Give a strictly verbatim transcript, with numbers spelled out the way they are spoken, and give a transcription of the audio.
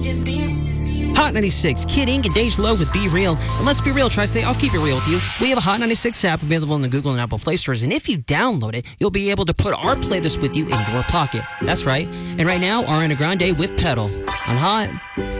Hot ninety-six, Kid Ink and Dej Loaf with Be Real. And let's be real, Tri-State, I'll keep it real with you. We have a Hot ninety-six app available in the Google and Apple Play stores, and if you download it, you'll be able to put our playlist with you in your pocket. That's right. And right now, Ariana Grande with Pedal on Hot